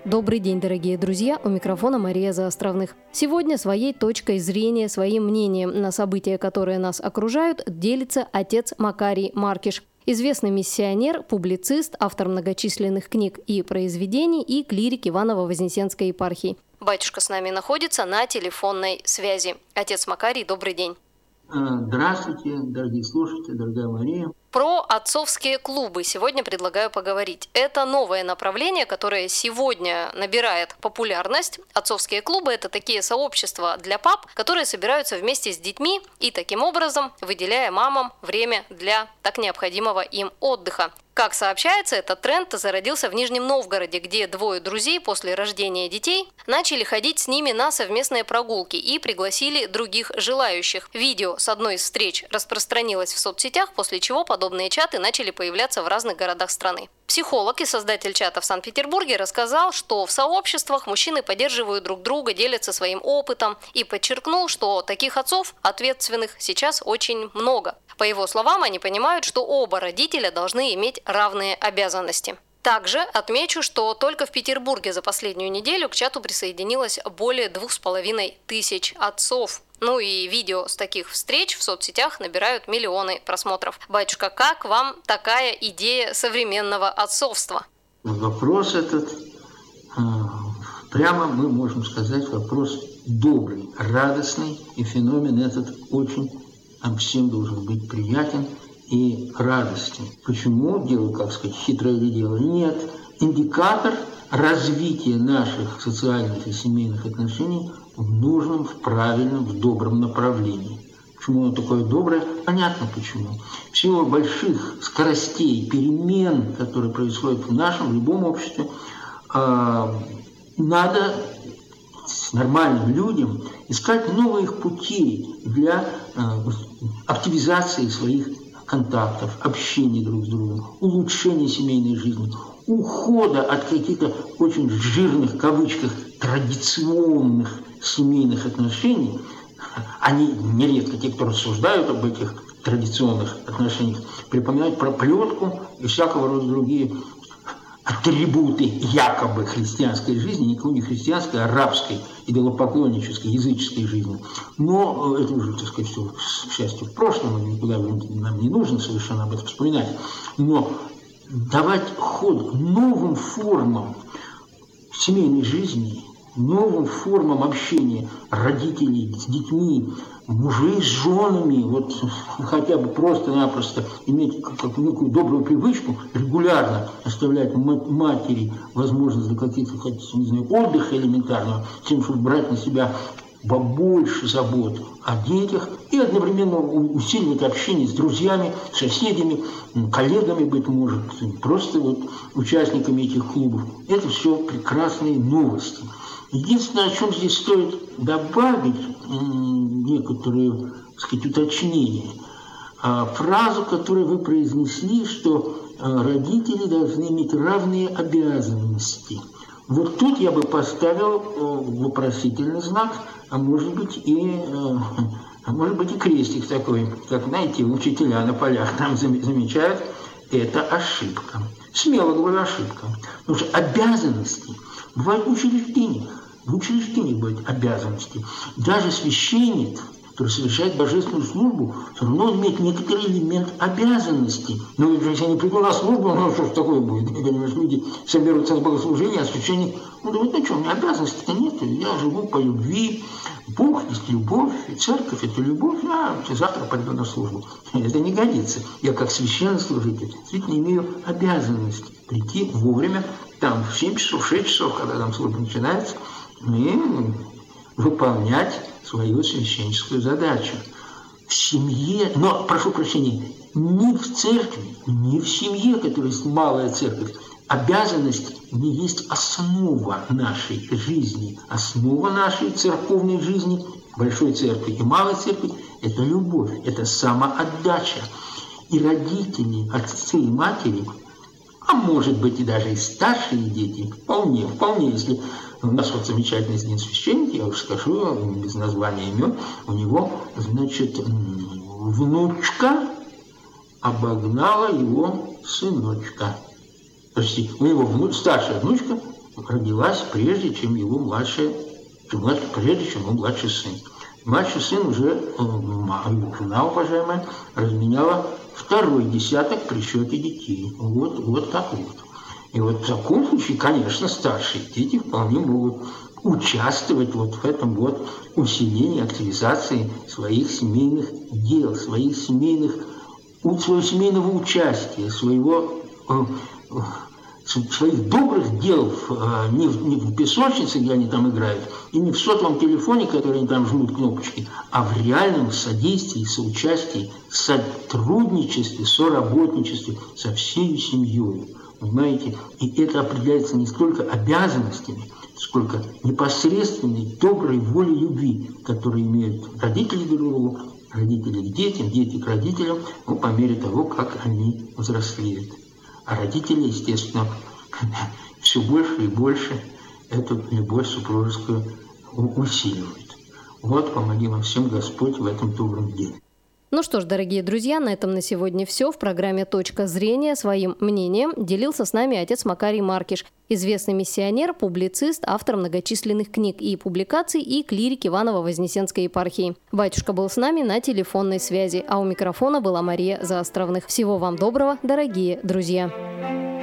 Добрый день, дорогие друзья, у микрофона Мария Заостровных. Сегодня своей точкой зрения, своим мнением на события, которые нас окружают, делится отец Макарий Маркиш. Известный миссионер, публицист, автор многочисленных книг и произведений и клирик Иваново-Вознесенской епархии. Батюшка с нами находится на телефонной связи. Отец Макарий, добрый день. Здравствуйте, дорогие слушатели, дорогая Мария. Про отцовские клубы сегодня предлагаю поговорить. Это новое направление, которое сегодня набирает популярность. Отцовские клубы – это такие сообщества для пап, которые собираются вместе с детьми и таким образом выделяя мамам время для так необходимого им отдыха. Как сообщается, этот тренд зародился в Нижнем Новгороде, где двое друзей после рождения детей начали ходить с ними на совместные прогулки и пригласили других желающих. Видео с одной из встреч распространилось в соцсетях, после чего подобные чаты начали появляться в разных городах страны. Психолог и создатель чата в Санкт-Петербурге рассказал, что в сообществах мужчины поддерживают друг друга, делятся своим опытом и подчеркнул, что таких отцов ответственных сейчас очень много. По его словам, они понимают, что оба родителя должны иметь равные обязанности. Также отмечу, что только в Петербурге за последнюю неделю к чату присоединилось более 2500 отцов. Ну и видео с таких встреч в соцсетях набирают миллионы просмотров. Батюшка, как вам такая идея современного отцовства? Вопрос этот, прямо мы можем сказать, вопрос добрый, радостный, и феномен этот очень всем должен быть приятен и радостен. Почему? Дело, как сказать, хитрое ли дело? Нет. Индикатор развития наших социальных и семейных отношений в нужном, в правильном, в добром направлении. Почему оно такое доброе? Понятно почему. В силу больших скоростей, перемен, которые происходят в нашем, в любом обществе, надо нормальным людям искать новых путей для активизации своих контактов, общения друг с другом, улучшения семейной жизни, ухода от каких-то очень жирных, в кавычках, традиционных семейных отношений. Они нередко, те, кто рассуждают об этих традиционных отношениях, припоминают про плетку и всякого рода другие атрибуты якобы христианской жизни, никакой не христианской, а арабской, идолопоклоннической, языческой жизни. Но это уже, так сказать, все, к счастью, в прошлом, и никуда нам не нужно совершенно об этом вспоминать. Но давать ход новым формам семейной жизни, новым формам общения родителей с детьми, мужей с женами, вот хотя бы просто-напросто иметь какую-то некую добрую привычку регулярно оставлять матери возможность для каких-то, не знаю, отдыха элементарного, тем, чтобы брать на себя побольше забот о детях и одновременно усиливать общение с друзьями, соседями, коллегами, быть может, просто вот участниками этих клубов. Это все прекрасные новости. Единственное, о чем здесь стоит добавить некоторые, так сказать, уточнения. Фразу, которую вы произнесли, что родители должны иметь равные обязанности. Вот тут я бы поставил вопросительный знак, а может быть и крестик такой, как, знаете, учителя на полях нам замечают, это ошибка. Смело говорю, ошибка. Потому что обязанности бывают в учреждениях. В учреждениях бывают обязанности. Даже священник, который совершает божественную службу, все равно он имеет некоторый элемент обязанностей. Но если они придут на службу, ну что ж такое будет? Понимаешь, люди соберутся на богослужение, а священник, ну что, у меня обязанностей-то нет, я живу по любви. Бог есть любовь, и церковь – это любовь, я завтра пойду на службу. Это не годится. Я как священнослужитель действительно имею обязанность прийти вовремя, там в 7 часов, в 6 часов, когда там служба начинается, и выполнять свою священническую задачу. В семье, но, прошу прощения, ни в церкви, ни в семье, которая есть малая церковь, обязанность не есть основа нашей жизни. Основа нашей церковной жизни, большой церкви и малой церкви, это любовь, это самоотдача. И родители, отцы и матери, а может быть и даже и старшие дети, вполне, если у нас вот замечательный один священник, я уж скажу, без названия имен, у него, значит, внучка обогнала его сыночка. Почти. У него старшая внучка родилась прежде, чем его младший сын. Младший сын уже, его жена уважаемая, разменяла второй десяток при счете детей. Вот так вот. И вот в таком случае, конечно, старшие дети вполне могут участвовать вот в этом вот усилении, активизации своих семейных дел, своего семейного участия, своих добрых дел не в песочнице, где они там играют, и не в сотовом телефоне, который они там жмут кнопочки, а в реальном содействии, соучастии, сотрудничестве, соработничестве со всей семьей. Понимаете? И это определяется не столько обязанностями, сколько непосредственной доброй волей любви, которые имеют родители друг к другу, родители к детям, дети к родителям, по мере того, как они взрослеют. А родители, естественно, все больше и больше эту любовь супружескую усиливают. Вот, помоги вам всем Господь в этом добром деле. Ну что ж, дорогие друзья, на этом на сегодня все. В программе «Точка зрения» своим мнением делился с нами отец Макарий Маркиш, известный миссионер, публицист, автор многочисленных книг и публикаций и клирик Иваново-Вознесенской епархии. Батюшка был с нами на телефонной связи, а у микрофона была Мария Заостровных. Всего вам доброго, дорогие друзья!